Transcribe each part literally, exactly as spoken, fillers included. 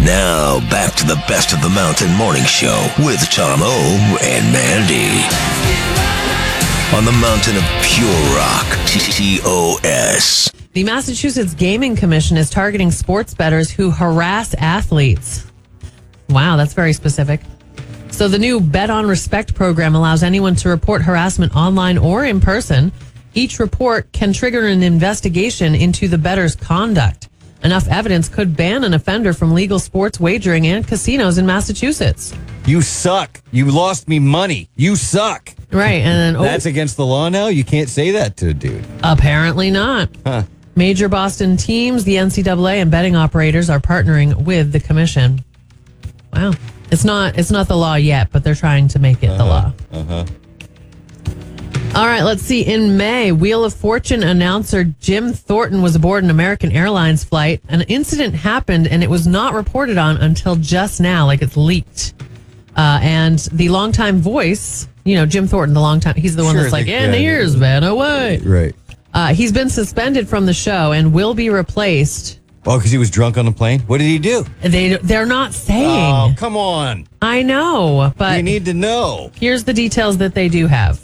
Now, back to the Best of the Mountain Morning Show with Tom O and Mandy. On the mountain of pure rock, T O S. The Massachusetts Gaming Commission is targeting sports bettors who harass athletes. Wow, that's very specific. So the new Bet on Respect program allows anyone to report harassment online or in person. Each report can trigger an investigation into the bettor's conduct. Enough evidence could ban an offender from legal sports wagering and casinos in Massachusetts. You suck. You lost me money. You suck. Right. And then oh, that's against the law now? You can't say that to a dude. Apparently not. Huh. Major Boston teams, the N C double A, and betting operators are partnering with the commission. Wow. It's not it's not the law yet, but they're trying to make it uh-huh. the law. Uh-huh. All right, let's see. In May, Wheel of Fortune announcer Jim Thornton was aboard an American Airlines flight. An incident happened, and it was not reported on until just now, like it's leaked. Uh, and the longtime voice, you know, Jim Thornton, the longtime, he's the one sure, that's like, yeah, and here's been away. Right. Uh, he's been suspended from the show and will be replaced. Oh, because he was drunk on the plane? What did he do? They, they're not saying. Oh, come on. I know, but you need to know. Here's the details that they do have.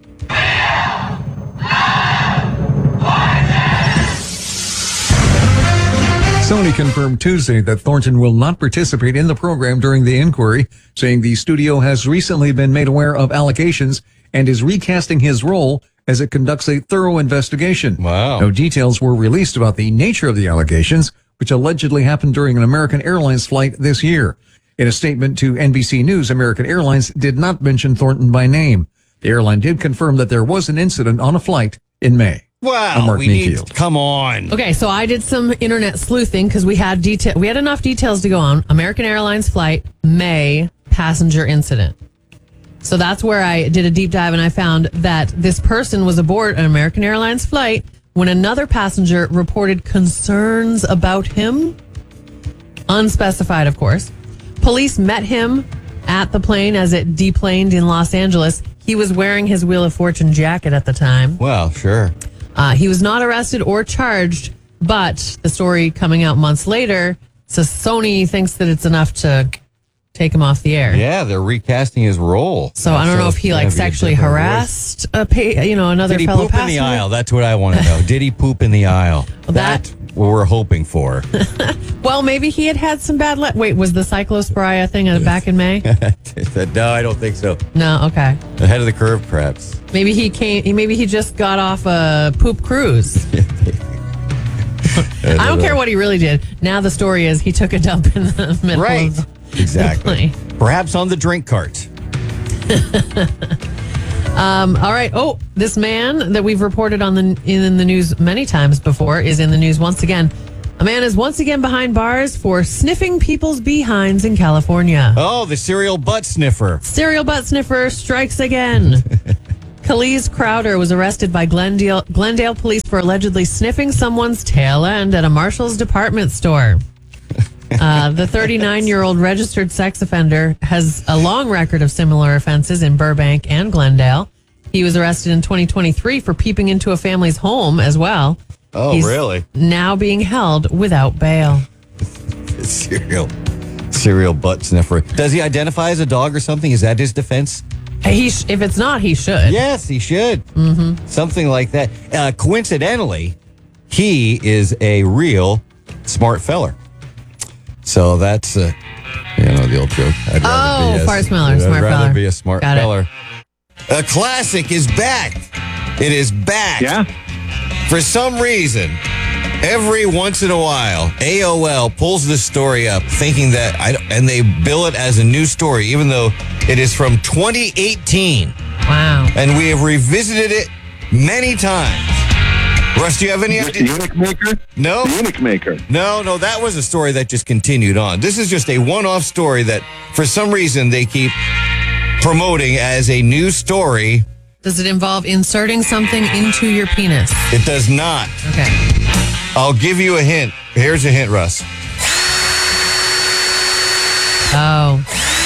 Sony confirmed Tuesday that Thornton will not participate in the program during the inquiry, saying the studio has recently been made aware of allegations and is recasting his role as it conducts a thorough investigation. Wow. No details were released about the nature of the allegations, which allegedly happened during an American Airlines flight this year. In a statement to N B C News, American Airlines did not mention Thornton by name. The airline did confirm that there was an incident on a flight in May. Wow, Mark we need, Mayfield. come on. Okay, so I did some internet sleuthing because we had detail. We had enough details to go on. American Airlines flight, May, passenger incident. So that's where I did a deep dive, and I found that this person was aboard an American Airlines flight when another passenger reported concerns about him. Unspecified, of course. Police met him at the plane as it deplaned in Los Angeles. He was wearing his Wheel of Fortune jacket at the time. Well, sure. Uh, he was not arrested or charged, but the story coming out months later says Sony thinks that it's enough to take him off the air. Yeah, they're recasting his role. So I don't know if he like sexually harassed a pa- you know another Did he fellow poop passenger. in the aisle? That's what I want to know. Did he poop in the aisle? Well, that- That's what we're hoping for. Well, maybe he had had some bad luck. Wait, was the cyclosporia thing uh, back in May? No, I don't think so. No, okay. Ahead of the curve, perhaps. Maybe he came. Maybe he just got off a poop cruise. I don't care what he really did. Now the story is he took a dump in the middle. Right. Of Exactly. Perhaps on the drink cart. Um, all right. Oh, this man that we've reported on the in the news many times before is in the news once again. A man is once again behind bars for sniffing people's behinds in California. Oh, the serial butt sniffer. Serial butt sniffer strikes again. Khalees Crowder was arrested by Glendale, Glendale police for allegedly sniffing someone's tail end at a Marshall's department store. Uh, the thirty-nine-year-old registered sex offender has a long record of similar offenses in Burbank and Glendale. He was arrested in twenty twenty-three for peeping into a family's home as well. Oh, He's really? now being held without bail. Serial, serial butt sniffer. Does he identify as a dog or something? Is that his defense? He sh- if it's not, he should. Yes, he should. Mm-hmm. Something like that. Uh, coincidentally, he is a real smart feller. So that's, uh, you know, the old joke. I'd Oh, rather be a- fart smeller, I'd smart rather feller. be a smart Got it. feller. A classic is back. It is back. Yeah. For some reason, every once in a while, A O L pulls this story up thinking that, I, don't- and they bill it as a new story, even though it is from twenty eighteen. Wow. And we have revisited it many times. Russ, do you have any The idea? Eunuch Maker? No? The Eunuch Maker. No, no, that was a story that just continued on. This is just a one-off story that, for some reason, they keep promoting as a new story. Does it involve inserting something into your penis? It does not. Okay. I'll give you a hint. Here's a hint, Russ. Oh.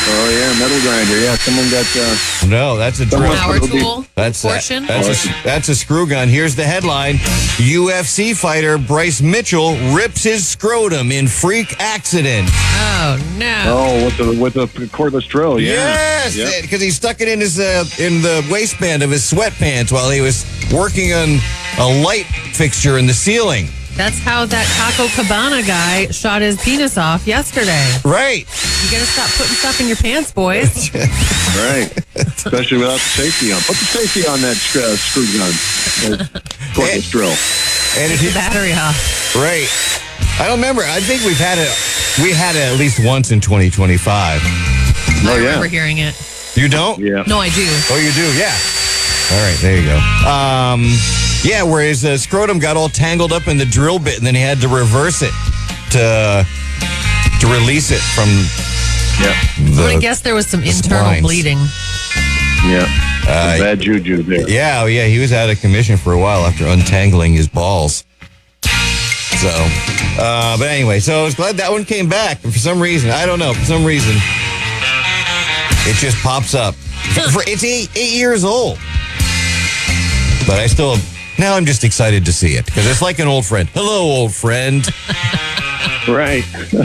Oh, yeah, metal grinder. Yeah, someone got... Uh, No, that's a drill. Power tool That's that, portion. that's a, that's a screw gun. Here's the headline: U F C fighter Bryce Mitchell rips his scrotum in freak accident. Oh no! oh, with the with the cordless drill. Yeah. Yes, Yep. because he stuck it in his uh, in the waistband of his sweatpants while he was working on a light fixture in the ceiling. That's how that Taco Cabana guy shot his penis off yesterday. Right. You gotta stop putting stuff in your pants, boys. Right. Especially without the safety on. Put the safety on that uh, screw gun. Uh, cordless drill. And The it, battery off. right. I don't remember. I think we've had it. We had it at least once in twenty twenty-five. I Oh, yeah. remember hearing it. You don't? Yeah. No, I do. Oh, you do? Yeah. All right, there you go. Um, yeah, where his uh, scrotum got all tangled up in the drill bit, and then he had to reverse it to to release it from Yeah. I'm the. gonna guess there was some the internal splines. bleeding. Yeah. Uh, Some bad juju there. Yeah, oh, yeah, he was out of commission for a while after untangling his balls. So, uh, but anyway, so I was glad that one came back. And for some reason, I don't know, for some reason, it just pops up. For, it's eight, eight years old. But I still, now I'm just excited to see it because it's like an old friend. Hello, old friend. Right.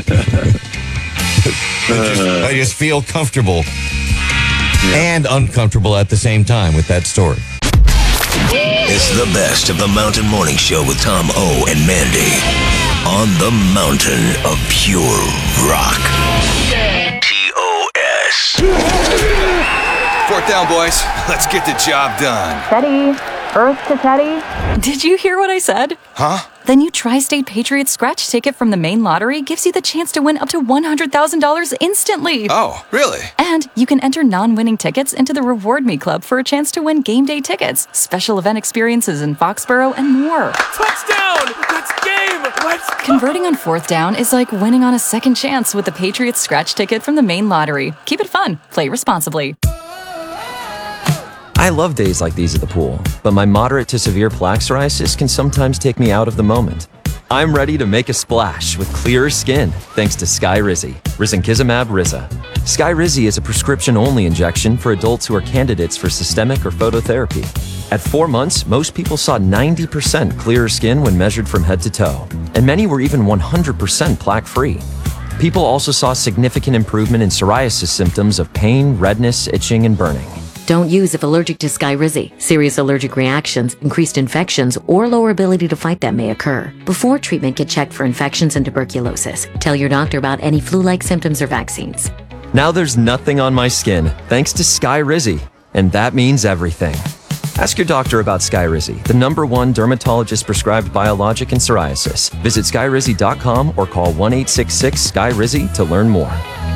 I, just, I just feel comfortable and uncomfortable at the same time with that story. It's the best of the Mountain Morning Show with Tom O and Mandy on the mountain of pure rock. T O S. Fourth down, boys. Let's get the job done. Teddy. Earth to Teddy. Did you hear what I said? Huh? The new Tri-State Patriots scratch ticket from the main lottery gives you the chance to win up to one hundred thousand dollars instantly. Oh, really? And you can enter non-winning tickets into the Reward Me Club for a chance to win game day tickets, special event experiences in Foxborough, and more. Touchdown! That's game! Let's go! Converting on fourth down is like winning on a second chance with the Patriots scratch ticket from the main lottery. Keep it fun. Play responsibly. I love days like these at the pool, but my moderate to severe plaque psoriasis can sometimes take me out of the moment. I'm ready to make a splash with clearer skin thanks to Skyrizi, risankizumab Riza. Skyrizi is a prescription-only injection for adults who are candidates for systemic or phototherapy. At four months, most people saw ninety percent clearer skin when measured from head to toe, and many were even one hundred percent plaque-free. People also saw significant improvement in psoriasis symptoms of pain, redness, itching, and burning. Don't use if allergic to Skyrizi. Serious allergic reactions, increased infections, or lower ability to fight them may occur. Before treatment, get checked for infections and tuberculosis. Tell your doctor about any flu-like symptoms or vaccines. Now there's nothing on my skin thanks to Skyrizi, and that means everything. Ask your doctor about Skyrizi, the number one dermatologist-prescribed biologic in psoriasis. Visit skyrizi dot com or call one eight six six Sky Rizi to learn more.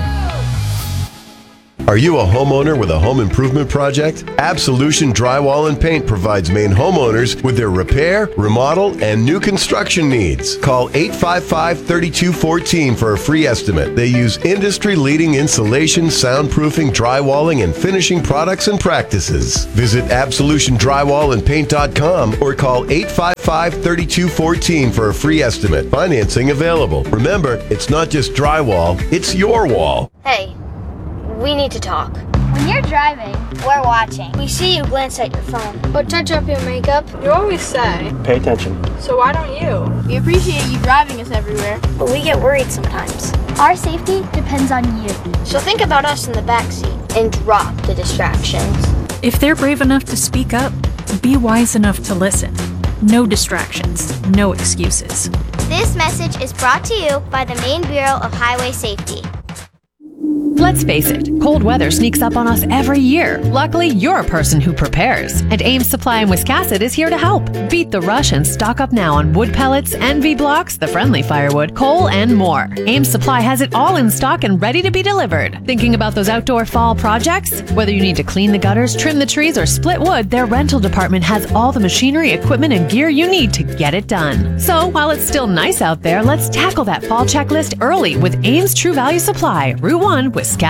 Are you a homeowner with a home improvement project? Absolution Drywall and Paint provides Maine homeowners with their repair, remodel, and new construction needs. Call eight five five, three two one four for a free estimate. They use industry-leading insulation, soundproofing, drywalling, and finishing products and practices. Visit absolution drywall and paint dot com or call eight five five, three two one four for a free estimate. Financing available. Remember, it's not just drywall, it's your wall. Hey, we need to talk. When you're driving, we're watching. We see you glance at your phone or touch up your makeup. You always say, Pay attention. so why don't you? We appreciate you driving us everywhere, but we get worried sometimes. Our safety depends on you. So think about us in the backseat and drop the distractions. If they're brave enough to speak up, be wise enough to listen. No distractions, no excuses. This message is brought to you by the Maine Bureau of Highway Safety. Let's face it, cold weather sneaks up on us every year. Luckily, you're a person who prepares. And Ames Supply in Wiscasset is here to help. Beat the rush and stock up now on wood pellets, N V blocks, the friendly firewood, coal, and more. Ames Supply has it all in stock and ready to be delivered. Thinking about those outdoor fall projects? Whether you need to clean the gutters, trim the trees, or split wood, their rental department has all the machinery, equipment, and gear you need to get it done. So while it's still nice out there, let's tackle that fall checklist early with Ames True Value Supply, Route one, Wiscasset.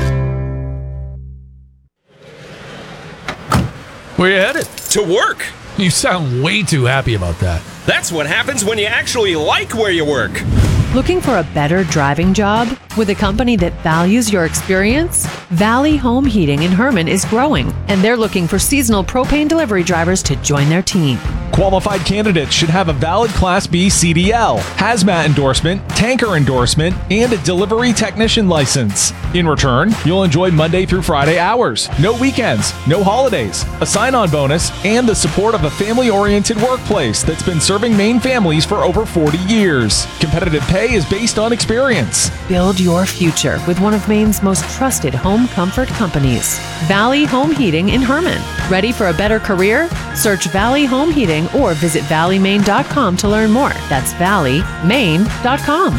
Where you headed? To work. You sound way too happy about that. That's what happens when you actually like where you work. Looking for a better driving job with a company that values your experience? Valley Home Heating in Herman is growing, and they're looking for seasonal propane delivery drivers to join their team. Qualified candidates should have a valid Class B C D L, hazmat endorsement, tanker endorsement, and a delivery technician license. In return, you'll enjoy Monday through Friday hours, no weekends, no holidays, a sign-on bonus, and the support of a family-oriented workplace that's been serving Maine families for over forty years. Competitive pay is based on experience. Build your future with one of Maine's most trusted home comfort companies, Valley Home Heating in Herman. Ready for a better career? Search Valley Home Heating or visit valley maine dot com to learn more. That's valley maine dot com.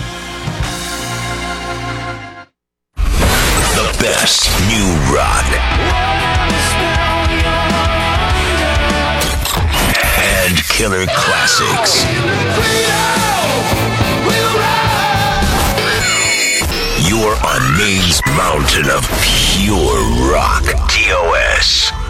The best new rock and killer classics. You're on Maine's mountain of pure rock. T O S.